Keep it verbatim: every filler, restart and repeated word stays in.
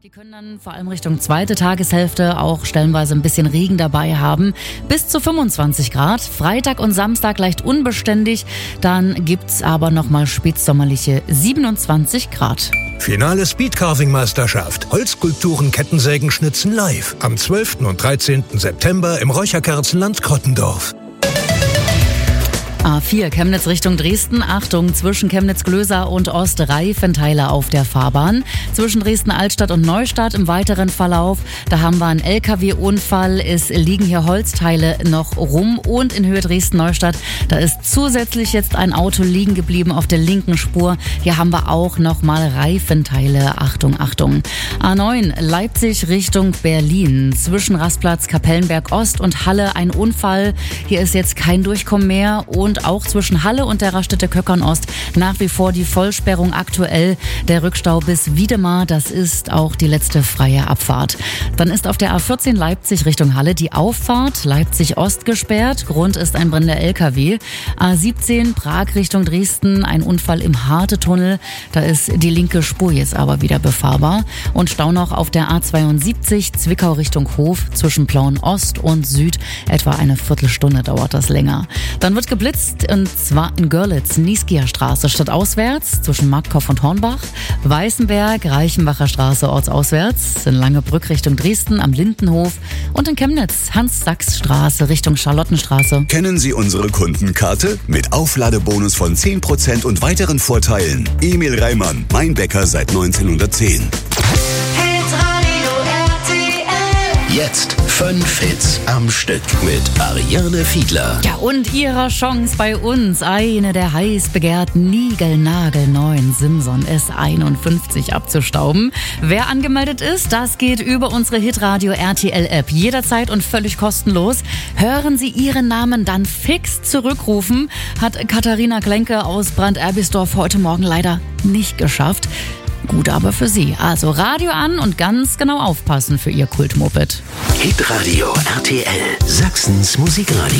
Die können dann vor allem Richtung zweite Tageshälfte auch stellenweise ein bisschen Regen dabei haben. Bis zu fünfundzwanzig Grad. Freitag und Samstag leicht unbeständig. Dann gibt's aber nochmal spätsommerliche siebenundzwanzig Grad. Finale Speedcarving-Meisterschaft. Holzskulpturen, Kettensägen, Schnitzen live. Am zwölften und dreizehnten September im Räucherkerzenland Krottendorf. A vier Chemnitz Richtung Dresden. Achtung, zwischen Chemnitz-Glöser und Ost-Reifenteiler auf der Fahrbahn. Zwischen Dresden-Altstadt und Neustadt im weiteren Verlauf. Da haben wir einen L K W-Unfall. Es liegen hier Holzteile noch rum. Und in Höhe Dresden-Neustadt, da ist zusätzlich jetzt ein Auto liegen geblieben auf der linken Spur. Hier haben wir auch nochmal Reifenteile. Achtung, Achtung. A neun Leipzig Richtung Berlin. Zwischen Rastplatz Kapellenberg Ost und Halle ein Unfall. Hier ist jetzt kein Durchkommen mehr. Und auch zwischen Halle und der Raststätte Köckern Ost nach wie vor die Vollsperrung aktuell. Der Rückstau bis Wiedemar, das ist auch die letzte freie Abfahrt. Dann ist auf der A vierzehn Leipzig Richtung Halle die Auffahrt Leipzig Ost gesperrt. Grund ist ein brennender L K W. A siebzehn Prag Richtung Dresden, ein Unfall im Harte-Tunnel. Da ist die linke Spur jetzt aber wieder befahrbar. Und Stau noch auf der A zweiundsiebzig Zwickau Richtung Hof zwischen Plauen Ost und Süd. Etwa eine Viertelstunde dauert das länger. Dann wird geblitzt. Und zwar in Görlitz, Nieskia Straße stadtauswärts zwischen Markov und Hornbach, Weißenberg, Reichenbacher Straße ortsauswärts, in Langebrück Richtung Dresden am Lindenhof und in Chemnitz Hans-Sachs-Straße Richtung Charlottenstraße. Kennen Sie unsere Kundenkarte? Mit Aufladebonus von zehn Prozent und weiteren Vorteilen. Emil Reimann, mein Bäcker seit neunzehnhundertzehn. Jetzt fünf Hits am Stück mit Ariane Fiedler. Ja, und ihrer Chance bei uns, eine der heiß begehrten niegelnagelneuen Simson S einundfünfzig abzustauben. Wer angemeldet ist, das geht über unsere Hitradio R T L-App. Jederzeit und völlig kostenlos. Hören Sie Ihren Namen dann fix zurückrufen. Hat Katharina Klenke aus Brand-Erbisdorf heute Morgen leider nicht geschafft. Gut aber für Sie. Also Radio an und ganz genau aufpassen für Ihr Kultmoped. Hitradio R T L, Sachsens Musikradio.